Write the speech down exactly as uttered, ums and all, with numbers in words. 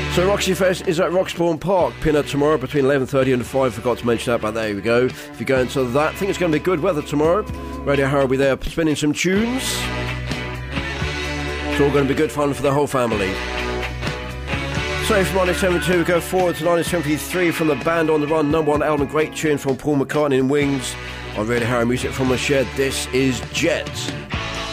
So Roxy Fest is at Roxbourne Park, Pinner, tomorrow between eleven thirty and five. Forgot to mention that, but there we go. If you go into that, I think it's going to be good weather tomorrow. Radio Harrow will be there spinning some tunes. It's all going to be good fun for the whole family. So from nineteen seventy-two, we go forward to nineteen seventy-three from the Band on the Run, number one album, great tune from Paul McCartney and Wings on Radio Harrow Music from the Shed. This is Jet.